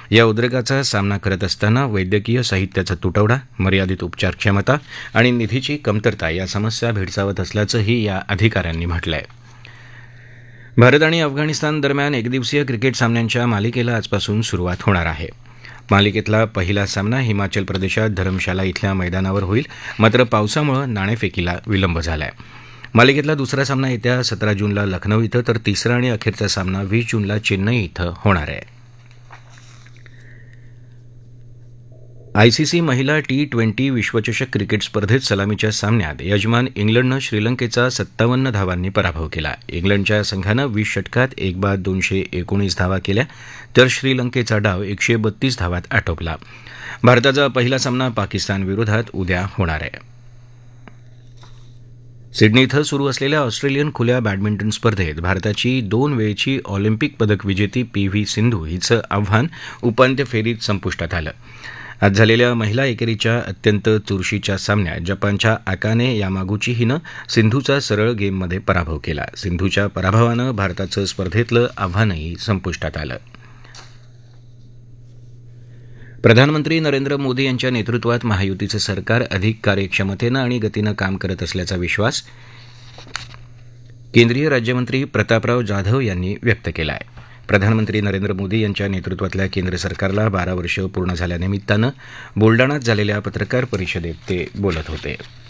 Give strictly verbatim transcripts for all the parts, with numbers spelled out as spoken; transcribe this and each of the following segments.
या उद्रेकाचा सामना करत असताना वैद्यकीय साहित्याचा तुटवडा, मर्यादित उपचार क्षमता आणि निधीची कमतरता या समस्या भेडसावत असल्याचंही या अधिकाऱ्यांनी म्हटलंय. भारत आणि अफगाणिस्तान दरम्यान एकदिवसीय क्रिकेट सामन्यांच्या मालिकेला आजपासून सुरुवात होणार आहे. मालिकेतला पहिला सामना हिमाचल प्रदेशात धरमशाला इथल्या मैदानावर होईल, मात्र पावसामुळे नाणेफेकीला विलंब झालाय. मालिकेतला दुसरा सामना येत्या सतरा जूनला लखनौ इथं तर तिसरा आणि अखेरचा सामना वीस जूनला चेन्नई इथं होणार आहे. आयसीसी महिला टी ट्वेंटी विश्वचषक क्रिकेट स्पर्धेत सलामीच्या सामन्यात यजमान इंग्लंडनं श्रीलंकेचा सत्तावन्न धावांनी पराभव केला. इंग्लंडच्या संघानं वीस षटकात एक बाद दोनशे एकोणीस धावा केल्या, तर श्रीलंकेचा डाव एकशे बत्तीस धावात आटोपला. भारताचा पहिला सामना पाकिस्तान विरोधात उद्या होणार आहे. सिडनी इथं सुरू असलेल्या ऑस्ट्रेलियन खुल्या बॅडमिंटन स्पर्धेत भारताची दोन वेळची ऑलिम्पिक पदक विजेती पी व्ही सिंधू हिचं आव्हान उपांत्य फेरीत संपुष्टात आलं. आज झालेल्या महिला एकेरीच्या अत्यंत चुरशीच्या सामन्यात जपानच्या आकाने यामागुची हिनं सिंधूचा सरळ गेममध्ये पराभव केला. सिंधूच्या पराभवानं भारताचं स्पर्धेतलं आव्हानही संपुष्टात आलं. प्रधानमंत्री नरेंद्र मोदी यांच्या नेतृत्वात महायुतीचं सरकार अधिक कार्यक्षमतेनं आणि गतीनं काम करत असल्याचा विश्वास केंद्रीय राज्यमंत्री प्रतापराव जाधव यांनी व्यक्त केला आहे. प्रधानमंत्री नरेंद्र मोदी यांच्या नेतृत्वातल्या केंद्र सरकारला बारा वर्ष पूर्ण झाल्यानिमित्तानं बुलडाण्यात झालेल्या पत्रकार परिषदेत ते बोलत होते.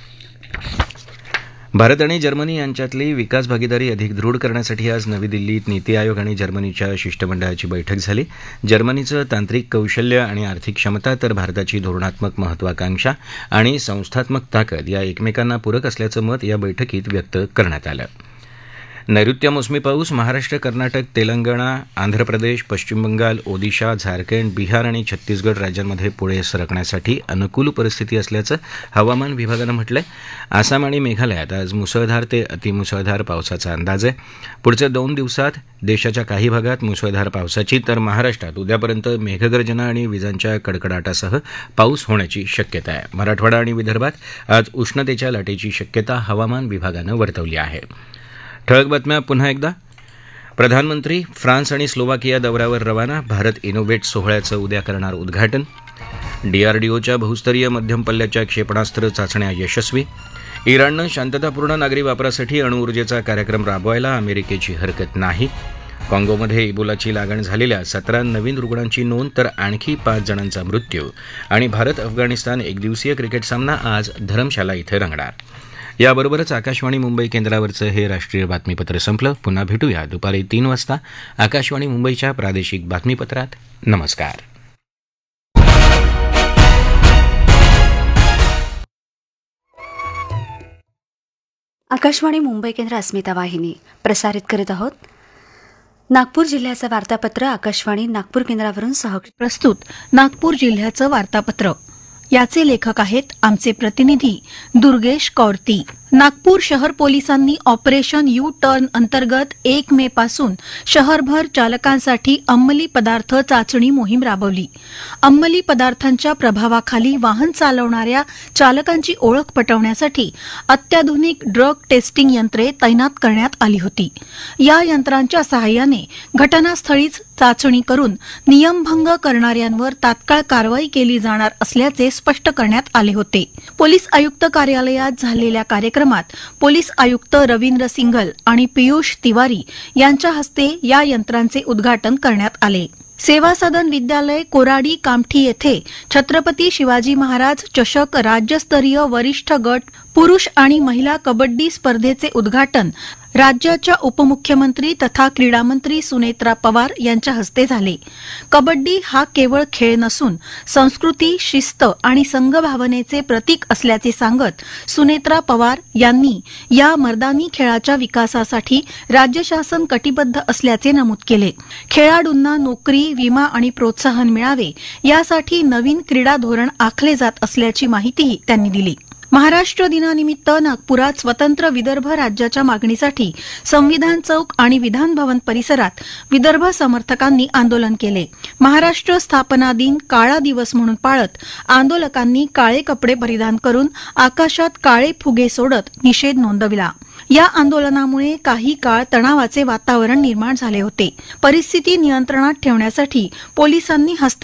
भारत आणि जर्मनी यांच्यातली विकास भागीदारी अधिक दृढ करण्यासाठी आज नवी दिल्लीत नीती आयोग आणि जर्मनीच्या शिष्टमंडळाची बैठक झाली. जर्मनीचं तांत्रिक कौशल्य आणि आर्थिक क्षमता तर भारताची धोरणात्मक महत्वाकांक्षा आणि संस्थात्मक ताकद या एकमेकांना पूरक असल्याचं मत या बैठकीत व्यक्त करण्यात आलं. नैऋत्य मोसमी पाऊस महाराष्ट्र, कर्नाटक, तेलंगणा, आंध्र प्रदेश, पश्चिम बंगाल, ओदिशा, झारखंड, बिहार आणि छत्तीसगड राज्यांमध्ये पुढे सरकण्यासाठी अनुकूल परिस्थिती असल्याचं हवामान विभागानं म्हटलंय. आसाम आणि मेघालयात आज मुसळधार ते अतिमुसळधार पावसाचा अंदाज आहे. पुढच्या दोन दिवसात देशाच्या काही भागात मुसळधार पावसाची तर महाराष्ट्रात उद्यापर्यंत मेघगर्जना आणि विजांच्या कडकडाटासह पाऊस होण्याची शक्यता आहे. मराठवाडा आणि विदर्भात आज उष्णतेच्या लाटेची शक्यता हवामान विभागानं वर्तवली आहे. ठळक बातम्या पुन्हा एकदा. प्रधानमंत्री फ्रान्स आणि स्लोवाकिया दौऱ्यावर रवाना. भारत इनोव्हेट सोहळ्याचं उद्या करणार उद्घाटन. डीआरडीओच्या बहुस्तरीय मध्यम पल्ल्याच्या क्षेपणास्त्र चाचण्या यशस्वी. इराणनं शांततापूर्ण नागरी वापरासाठी अणुऊर्जेचा कार्यक्रम राबवायला अमेरिकेची हरकत नाही. काँगोमध्ये इबोलाची लागण झालेल्या सतरा नवीन रुग्णांची नोंद तर आणखी पाच जणांचा मृत्यू. आणि भारत अफगाणिस्तान एकदिवसीय क्रिकेट सामना आज धरमशाला इथं रंगणार. याबरोबरच आकाशवाणी मुंबई केंद्रावरचं हे राष्ट्रीय बातमीपत्र संपलं. पुन्हा भेटूया दुपारी तीन वाजता आकाशवाणी मुंबईच्या प्रादेशिक बातमीपत्रात. नमस्कार. आकाशवाणी मुंबई केंद्र अस्मिता वाहिनी प्रसारित करीत आहोत. नागपूर जिल्ह्याचं वार्तापत्र आकाशवाणी नागपूर केंद्रावरून सह प्रस्तुत. नागपूर जिल्ह्याचं वार्तापत्र. याचे लेखक आहेत आमचे प्रतिनिधी दुर्गेश कौरती. नागपूर शहर पोलिसांनी ऑपरेशन यू टर्न अंतर्गत एक मे पासून शहरभर चालकांसाठी अंमली पदार्थ चाचणी मोहीम राबवली. अंमली पदार्थांच्या प्रभावाखाली वाहन चालवणाऱ्या चालकांची ओळख पटवण्यासाठी अत्याधुनिक ड्रग टेस्टिंग यंत्रे तैनात करण्यात आली होती. या यंत्रांच्या सहाय्याने घटनास्थळीच चाचणी करून नियमभंग करणाऱ्यांवर तात्काळ कारवाई केली जाणार असल्याचे स्पष्ट करण्यात आले होते. पोलीस आयुक्त कार्यालयात झालेल्या कार्यक्रमात पोलीस आयुक्त रवींद्र सिंघल आणि पियुष तिवारी यांच्या हस्ते या यंत्रांचे उद्घाटन करण्यात आले. सेवा सदन विद्यालय कोराडी कामठी येथे छत्रपती शिवाजी महाराज चषक राज्यस्तरीय वरिष्ठ गट पुरुष आणि महिला कबड्डी स्पर्धेचे उद्घाटन राज्याच्या उपमुख्यमंत्री तथा क्रीडामंत्री सुनेत्रा पवार यांच्या हस्ते झाले. कबड्डी हा केवळ खेळ नसून संस्कृती, शिस्त आणि संघभावनेचे प्रतीक असल्याचे सांगत सुनेत्रा पवार यांनी या मर्दानी खेळाच्या विकासासाठी राज्य शासन कटिबद्ध असल्याचे नमूद केले. खेळाडूंना नोकरी, विमा आणि प्रोत्साहन मिळावे यासाठी नवीन क्रीडा धोरण आखले जात असल्याची माहितीही त्यांनी दिली. महाराष्ट्र दिनानिमित्त नागपुरात स्वतंत्र विदर्भ राज्याच्या मागणीसाठी संविधान चौक आणि विधान भवन परिसरात विदर्भ समर्थकांनी आंदोलन केले. महाराष्ट्र स्थापना दिन काळा दिवस म्हणून पाळत आंदोलकांनी काळे कपडे परिधान करून आकाशात काळे फुगे सोडत निषेध नोंदविला. या आंदोलनामुळे काही काळ तणावाचे वातावरण निर्माण झाले होते. परिस्थिती नियंत्रणात ठेवण्यासाठी पोलिसांनी हस्त